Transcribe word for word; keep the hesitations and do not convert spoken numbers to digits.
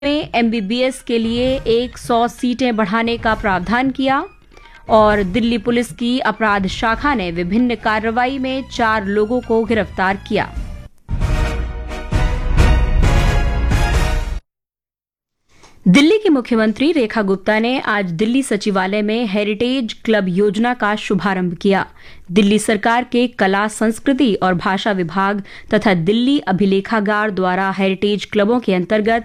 में M B B S के लिए सौ सीटें बढ़ाने का प्रावधान किया। और दिल्ली पुलिस की अपराध शाखा ने विभिन्न कार्रवाई में चार लोगों को गिरफ्तार किया। दिल्ली की मुख्यमंत्री रेखा गुप्ता ने आज दिल्ली सचिवालय में हेरिटेज क्लब योजना का शुभारंभ किया। दिल्ली सरकार के कला, संस्कृति और भाषा विभाग तथा दिल्ली अभिलेखागार द्वारा हेरिटेज क्लबों के अंतर्गत